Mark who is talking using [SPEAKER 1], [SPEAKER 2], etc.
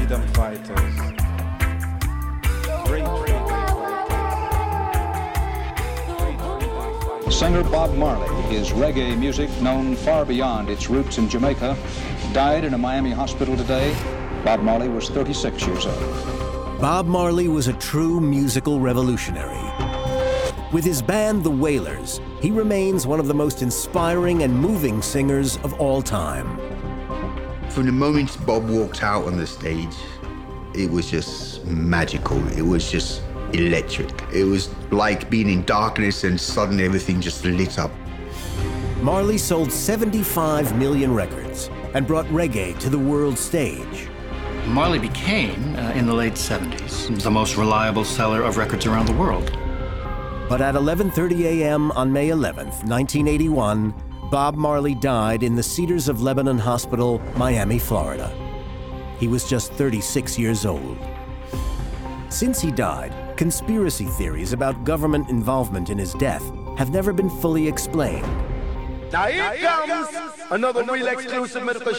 [SPEAKER 1] freedom fighters. Great freedom fighters.
[SPEAKER 2] Singer Bob Marley, his reggae music known far beyond its roots in Jamaica, died in a Miami hospital today. Bob Marley was 36 years old.
[SPEAKER 3] Bob Marley was a true musical revolutionary. With his band, The Wailers, he remains one of the most inspiring and moving singers of all time.
[SPEAKER 4] From the moment Bob walked out on the stage, it was just magical. It was just electric. It was like being in darkness and suddenly everything just lit up.
[SPEAKER 3] Marley sold 75 million records and brought reggae to the world stage.
[SPEAKER 5] Marley became, in the late 70s, the most reliable seller of records around the world.
[SPEAKER 3] But at 11:30 a.m. on May 11th, 1981, Bob Marley died in the Cedars of Lebanon Hospital, Miami, Florida. He was just 36 years old. Since he died, conspiracy theories about government involvement in his death have never been fully explained.
[SPEAKER 6] Now here comes another real exclusive medical